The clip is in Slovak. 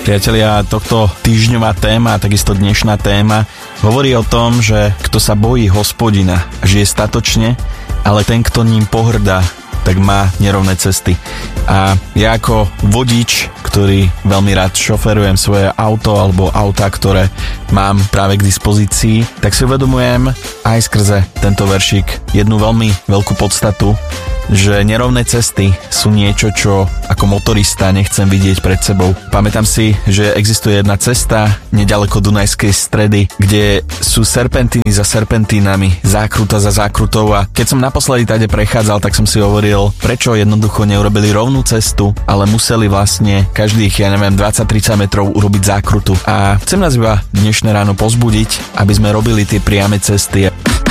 Priatelia, tohto týždňová téma, takisto dnešná téma hovorí o tom, že kto sa bojí Hospodina, žije statočne, ale ten, kto ním pohrdá, tak má nerovné cesty. A ja ako vodič, ktorý veľmi rád šoferujem svoje auto alebo auta, ktoré mám práve k dispozícii, tak si uvedomujem aj skrze tento veršik jednu veľmi veľkú podstatu, že nerovné cesty sú niečo, čo ako motorista nechcem vidieť pred sebou. Pamätám si, že existuje jedna cesta nedaleko Dunajskej Stredy, kde sú serpentíny za serpentínami, zákruta za zákrutou, a keď som naposledy tade prechádzal, tak som si hovoril, prečo jednoducho neurobili rovnú cestu, ale museli vlastne každých, 20-30 metrov urobiť zákrutu. A chcem nás iba dnešné ráno pozbudiť, aby sme robili tie priame cesty.